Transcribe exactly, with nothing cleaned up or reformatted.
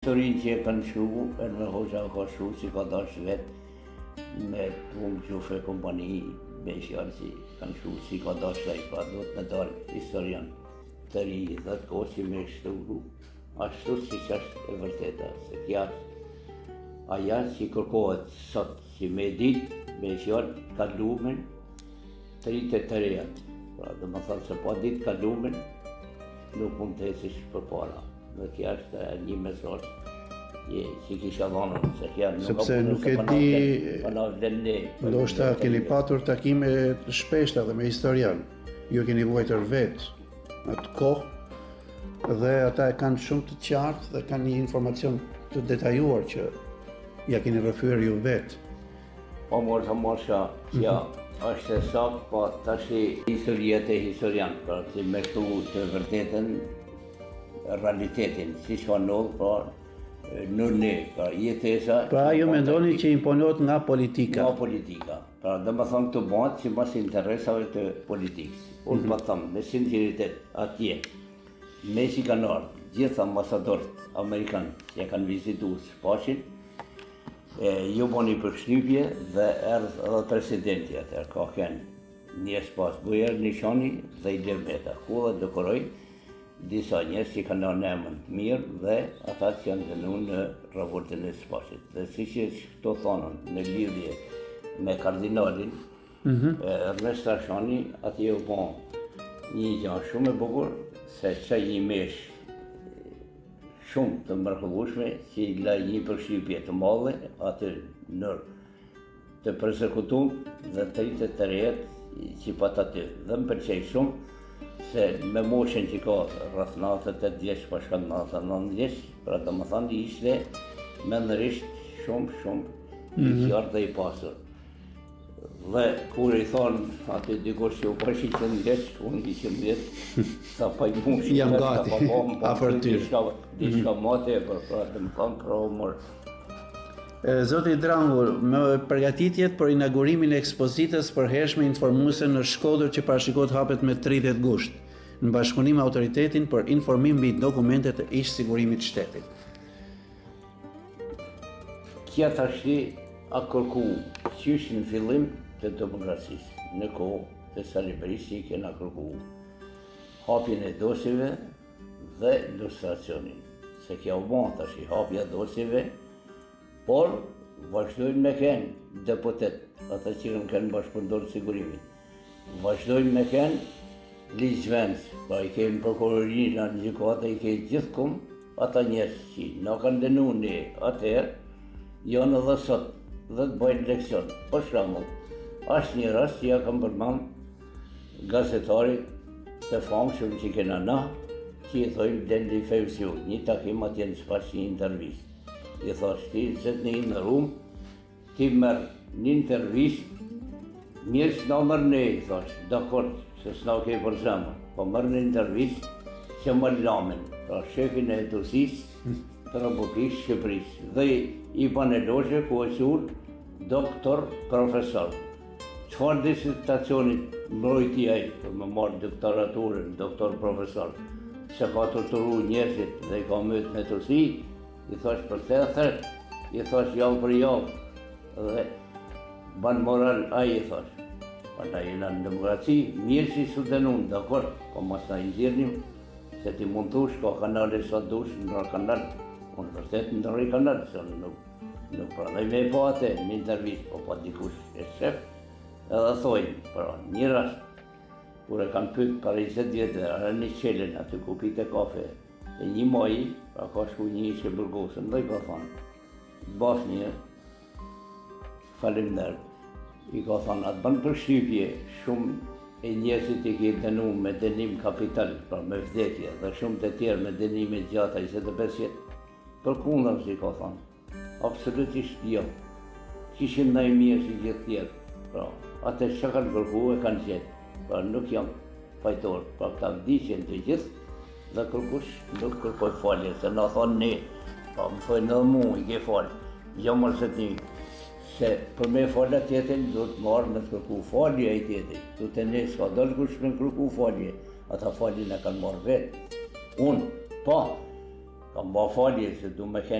historinë që e kanë shru, Enver Hoxha ka shru që ka dash vetë, me Tumë Gjufe kompani, me fjallë që kanë shru që ka dash lej, pra do të me dalë historian të ri dhe të kohë që me shturu, ashtu që që është e vërteta, se kja aja që kërkohet sot që me ditë, me fjallë kalumen, të rritë e të rejat. Pra dhe më thënë se pa ditë kalumen, nuk mund të hesish për para. Dhe kja është një mesazh që kisha dhënë, se kja nuk sepse nuk e di, ndoshta keni patur takime të shpeshta dhe me historian. Ju keni vuajtur vetë atë kohë dhe ata e kanë shumë të qartë dhe kanë një informacion të detajuar që ja keni rrëfyer ju vetë. Po mos ta mosha, ja, është e saktë, po tash historia e historian, pra që me këtu të vërtetën realitetin, si që ka ndodhur, pra në ne, pra jetesa... Pra ju mendoni që imponohet nga politika? Nga politika. Pra dhe më thëmë të bëhet që mas interesave të politikës. Unë mm-hmm. thëmë, me sinceritet atje, me që kanë ardhur, gjithë ambasadorët amerikanë që e kanë vizitu Spaqin, ju boni përshtypje dhe erdhë edhe presidenti atër, ka kënë një spas Bujer, Nishani dhe i Derbeta, ku dhe dekoroj disa njerëz që kanë në emën të mirë dhe ata që janë dënu në raportin e Spaqit. Dhe si që këto thonën në lidhje me kardinalin, mm-hmm. Ernest Rashani, atje u bon një gjanë shumë e bukur, se që një mesh shumë të mrekullueshme që i la një përshtypje të madhe atë në të përsekutum dhe të rritë të rejet që pat aty. Dhe më pëlqej shumë se me moshën që ka rreth nëntëdhjetë vjeç, pashka nëntëdhjetë vjeç, pra të më thënë ishte mendërisht shumë shumë i qartë dhe i pasur. Dhe kur i thonë aty dikush që u pash i qënë vjeç, unë i qënë vjeç, sa pa i mund shumë, jam gati, afër tyre. Dishka mate, për pra të më thonë, pra u mërë. Zoti Drangur, me përgatitjet për inaugurimin e ekspozitës përhershme informuese në Shkodër që parashikohet hapet me tridhjetë gusht, në bashkëpunim me autoritetin për informim mbi dokumentet e ish sigurimit shtetit. Kja tashti a kërku qysh në fillim të demokracisë, në kohë të Sali Berisha kena kërku hapjen e dosjeve dhe lustracionin, se kja u bon tash i hapja dosjeve, por vazhdojnë me kënë deputet, ata që kanë kënë bashkëpunëtor të sigurimit, vazhdojnë me kënë ligjvendës, pra i kemi prokurorinë, në gjykata i kemi gjithkum, ata njerëz që na kanë dënu ne atëherë, janë edhe sot dhe të bëjnë leksion. Për shembull, është një rast që ja kam përmend gazetari të famshëm që kena na, që i thojnë Dendi Fevziu, një takim atje në Spaqë, një intervistë. I thash, ti zet në në rumë, ti merë një intervistë, mirë s'na mërë ne, i thash, dakord, se s'na kej për zemër, po mërë një intervistë që më lamin, pra shefin e edukisë të Republikës Shqipërisë, dhe i banë logje ku e qunë doktor profesor. Çfarë dissertacionit mbrojti ai për më marrë doktoraturën, doktor profesor, se ka torturu njerëzit dhe i ka mëtë me tërsi, i thash për të thërë, i thash javë për javë, dhe banë moral ai i thash. Përta jena në demokraci, mirë që i su denun, dakord, po mas na i nxirnim, se ti mund thush, ka kanale sa dush, në rrë kanal, unë vërtet në rrë kanal, se nuk, nuk pranoj me po atë, një intervjist, po pa dikush e shef, edhe thojnë, pra, një rast, kur e kanë pyt para njëzet vjetë, arë një qelen, aty ku pite kafe, e një maji, pra ka shku një ishe bërgosën, dhe i ka thonë, bas një, falimder, i ka thonë, atë banë përshtypje, shumë e njerëzit i ke dënu me dënim kapital, pra me vdekje, dhe shumë të tjerë me dënime gjata njëzet e pesë jetë, për kundër, si ka thonë, absolutisht jo, kishin ndaj mirë si gjithë tjerë, pra, atë që kanë kërku e kanë qetë, pra nuk jam fajtor, pra këta vdicjen të gjithë, dhe kërkush nuk kërkoj falje, se na thonë ne, pra më thojnë edhe mu i ke falje, jo mërë se të një, se për me falja tjetën do të marrë me të kërku falje e tjetën, do të ne s'ka dërë kush me kërku falje, ata falje në kanë marrë vetë. Unë, pa, kam ba falje se du me